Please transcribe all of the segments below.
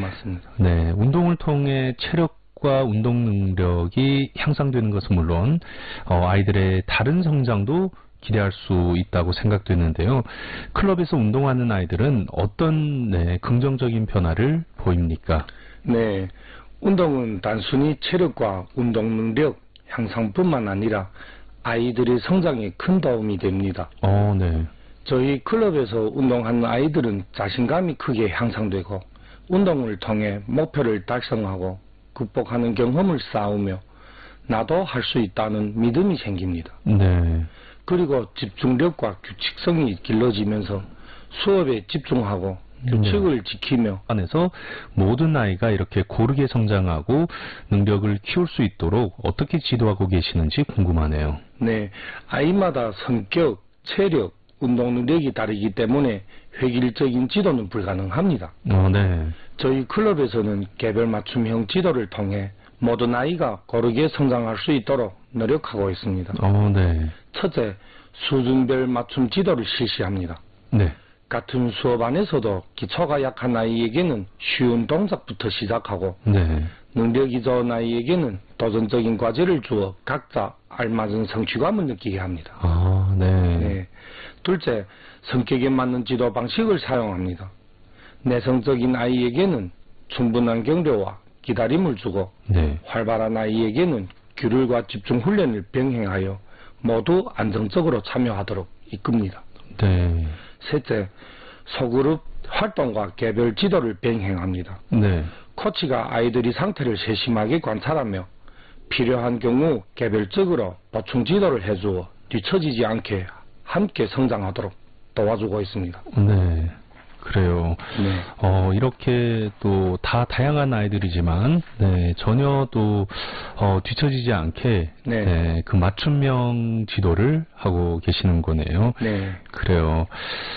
맞습니다. 네, 운동을 통해 체력과 운동 능력이 향상되는 것은 물론 아이들의 다른 성장도 기대할 수 있다고 생각되는데요. 클럽에서 운동하는 아이들은 어떤 긍정적인 변화를 보입니까? 네, 운동은 단순히 체력과 운동 능력 향상뿐만 아니라 아이들의 성장에 큰 도움이 됩니다. 네. 저희 클럽에서 운동하는 아이들은 자신감이 크게 향상되고 운동을 통해 목표를 달성하고 극복하는 경험을 쌓으며 나도 할 수 있다는 믿음이 생깁니다. 네. 그리고 집중력과 규칙성이 길러지면서 수업에 집중하고 규칙을 지키며 안에서 모든 아이가 이렇게 고르게 성장하고 능력을 키울 수 있도록 어떻게 지도하고 계시는지 궁금하네요. 네, 아이마다 성격, 체력, 운동 능력이 다르기 때문에 획일적인 지도는 불가능합니다. 네. 저희 클럽에서는 개별 맞춤형 지도를 통해 모든 아이가 고르게 성장할 수 있도록 노력하고 있습니다. 네. 첫째, 수준별 맞춤 지도를 실시합니다. 네. 같은 수업 안에서도 기초가 약한 아이에게는 쉬운 동작부터 시작하고 네. 능력이 좋은 아이에게는 도전적인 과제를 주어 각자 알맞은 성취감을 느끼게 합니다. 네. 네. 둘째, 성격에 맞는 지도 방식을 사용합니다. 내성적인 아이에게는 충분한 격려와 기다림을 주고 네. 활발한 아이에게는 규율과 집중 훈련을 병행하여 모두 안정적으로 참여하도록 이끕니다. 네. 셋째, 소그룹 활동과 개별 지도를 병행합니다. 네. 코치가 아이들의 상태를 세심하게 관찰하며 필요한 경우 개별적으로 보충 지도를 해주어 뒤처지지 않게 함께 성장하도록 도와주고 있습니다. 네. 그래요. 네. 이렇게 또 다 다양한 아이들이지만, 네, 전혀 또, 뒤처지지 않게, 네. 네, 그 맞춤형 지도를 하고 계시는 거네요. 네. 그래요.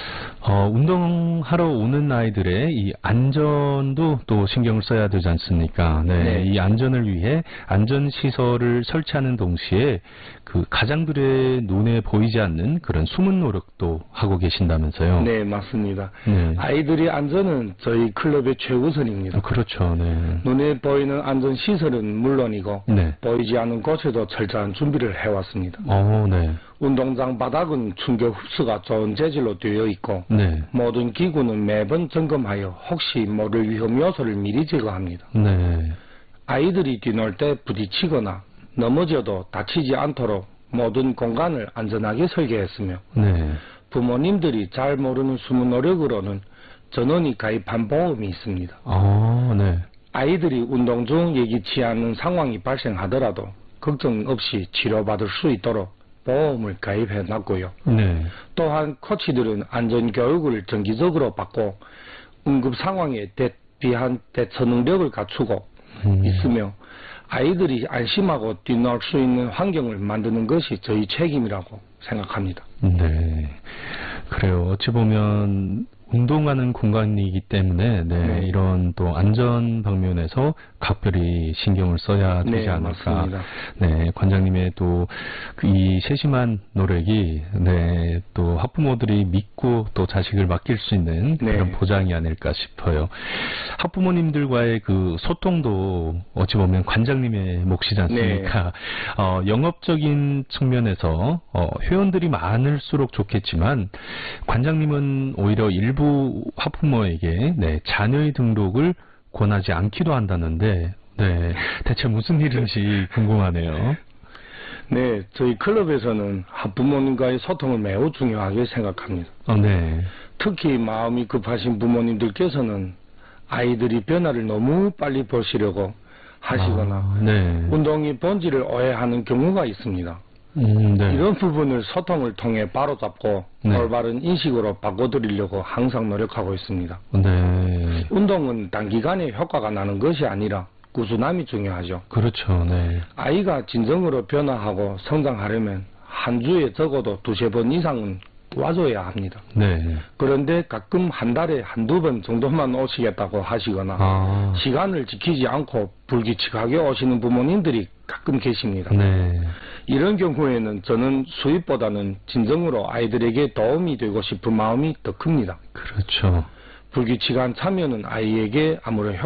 운동하러 오는 아이들의 이 안전도 또 신경을 써야 되지 않습니까? 네, 네. 이 안전을 위해 안전시설을 설치하는 동시에 그 가장들의 눈에 보이지 않는 그런 숨은 노력도 하고 계신다면서요? 네, 맞습니다. 네. 아이들의 안전은 저희 클럽의 최우선입니다. 그렇죠. 네. 눈에 보이는 안전시설은 물론이고 네. 보이지 않는 곳에도 철저한 준비를 해왔습니다. 네. 운동장 바닥은 충격 흡수가 좋은 재질로 되어 있고 네. 모든 기구는 매번 점검하여 혹시 모를 위험 요소를 미리 제거합니다. 네. 아이들이 뛰놀 때 부딪히거나 넘어져도 다치지 않도록 모든 공간을 안전하게 설계했으며 네. 부모님들이 잘 모르는 숨은 노력으로는 전원이 가입한 보험이 있습니다. 네. 아이들이 운동 중 예기치 않은 상황이 발생하더라도 걱정 없이 치료받을 수 있도록 보험을 가입해 놨고요. 네. 또한 코치들은 안전교육을 정기적으로 받고 응급 상황에 대비한 대처 능력을 갖추고 있으며 아이들이 안심하고 뛰놀 수 있는 환경을 만드는 것이 저희 책임이라고 생각합니다. 네. 그래요. 어찌 보면 운동하는 공간이기 때문에 네. 이런 또 안전 방면에서 각별히 신경을 써야 되지 네, 않을까. 맞습니다. 네, 관장님의 또 이 세심한 노력이 또 학부모들이 믿고 또 자식을 맡길 수 있는 그런 보장이 아닐까 싶어요. 학부모님들과의 그 소통도 어찌 보면 관장님의 몫이지 않습니까? 영업적인 측면에서 회원들이 많을수록 좋겠지만 관장님은 오히려 일부 학부모에게 자녀의 등록을 권하지 않기도 한다는데 대체 무슨 일인지 궁금하네요. 네, 저희 클럽에서는 학부모님과의 소통을 매우 중요하게 생각합니다. 네. 특히 마음이 급하신 부모님들께서는 아이들이 변화를 너무 빨리 보시려고 하시거나 운동의 본질을 오해하는 경우가 있습니다. 네. 이런 부분을 소통을 통해 바로잡고 올바른 인식으로 바꿔드리려고 항상 노력하고 있습니다. 네. 운동은 단기간에 효과가 나는 것이 아니라 꾸준함이 중요하죠. 그렇죠. 네. 아이가 진정으로 변화하고 성장하려면 한 주에 적어도 2~3번 이상은 와줘야 합니다. 네. 그런데 가끔 한 달에 1~2번 정도만 오시겠다고 하시거나 시간을 지키지 않고 불규칙하게 오시는 부모님들이 가끔 계십니다. 네. 이런 경우에는 저는 수입보다는 진정으로 아이들에게 도움이 되고 싶은 마음이 더 큽니다. 그렇죠. 불규칙한 참여는 아이에게 아무런